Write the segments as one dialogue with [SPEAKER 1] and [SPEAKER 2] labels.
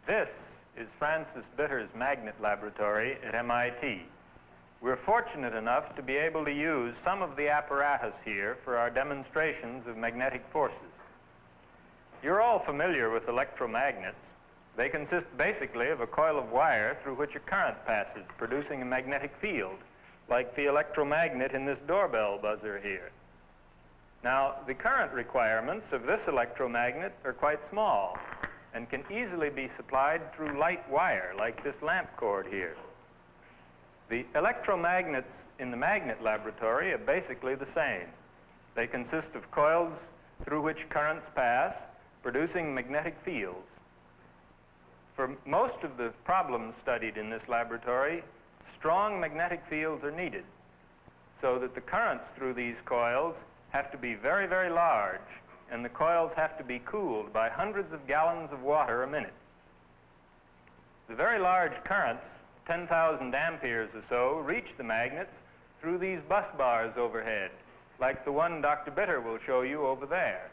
[SPEAKER 1] This is Francis Bitter's magnet laboratory at MIT. We're fortunate enough to be able to use some of the apparatus here for our demonstrations of magnetic forces. You're all familiar with electromagnets. They consist basically of a coil of wire through which a current passes, producing a magnetic field, like the electromagnet in this doorbell buzzer here. Now, the current requirements of this electromagnet are quite small and can easily be supplied through light wire, like this lamp cord here. The electromagnets in the magnet laboratory are basically the same. They consist of coils through which currents pass, producing magnetic fields. For most of the problems studied in this laboratory, strong magnetic fields are needed, so that the currents through these coils have to be very, very large, and the coils have to be cooled by hundreds of gallons of water a minute. The very large currents, 10,000 amperes or so, reach the magnets through these bus bars overhead, like the one Dr. Bitter will show you over there.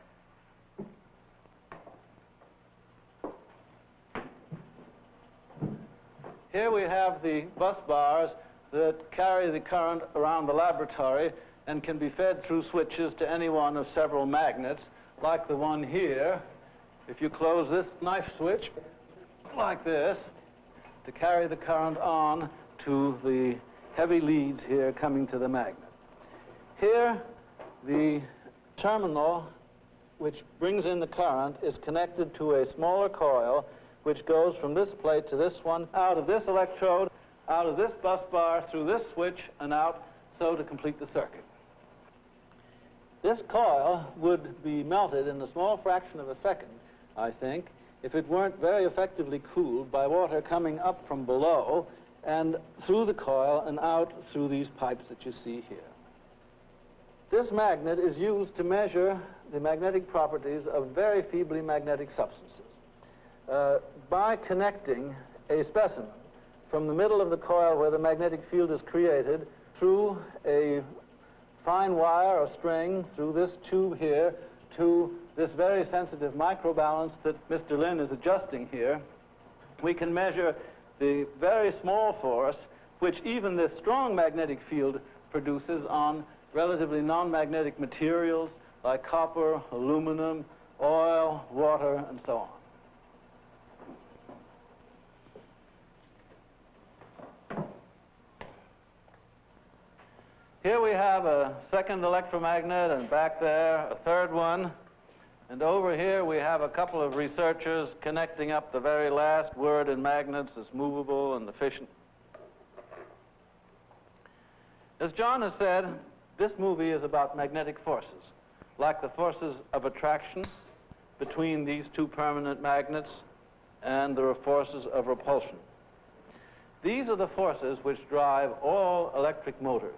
[SPEAKER 2] Here we have the bus bars that carry the current around the laboratory and can be fed through switches to any one of several magnets, like the one here. If you close this knife switch like this, to carry the current on to the heavy leads here coming to the magnet. Here, the terminal which brings in the current is connected to a smaller coil which goes from this plate to this one, out of this electrode, out of this bus bar, through this switch, and out, so to complete the circuit. This coil would be melted in a small fraction of a second, I think, if it weren't very effectively cooled by water coming up from below and through the coil and out through these pipes that you see here. This magnet is used to measure the magnetic properties of very feebly magnetic substances. By connecting a specimen from the middle of the coil where the magnetic field is created through a fine wire or string, through this tube here, to this very sensitive microbalance that Mr. Lin is adjusting here, we can measure the very small force which even this strong magnetic field produces on relatively non-magnetic materials like copper, aluminum, oil, water, and so on. Here we have a second electromagnet, and back there a third one. And over here we have a couple of researchers connecting up the very last word in magnets as movable and efficient. As John has said, this movie is about magnetic forces, like the forces of attraction between these two permanent magnets and the forces of repulsion. These are the forces which drive all electric motors.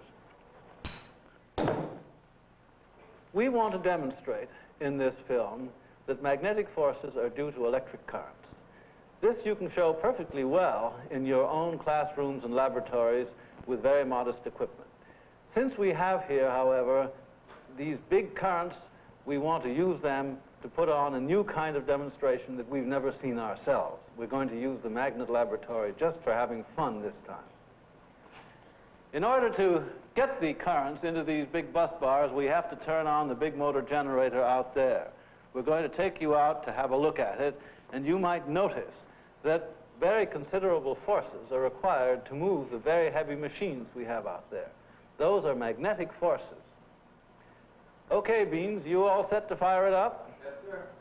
[SPEAKER 2] We want to demonstrate in this film that magnetic forces are due to electric currents. This you can show perfectly well in your own classrooms and laboratories with very modest equipment. Since we have here, however, these big currents, we want to use them to put on a new kind of demonstration that we've never seen ourselves. We're going to use the magnet laboratory just for having fun this time. In order to get the currents into these big bus bars, we have to turn on the big motor generator out there. We're going to take you out to have a look at it, and you might notice that very considerable forces are required to move the very heavy machines we have out there. Those are magnetic forces. Okay, Beans, you all set to fire it up?
[SPEAKER 3] Yes, sir.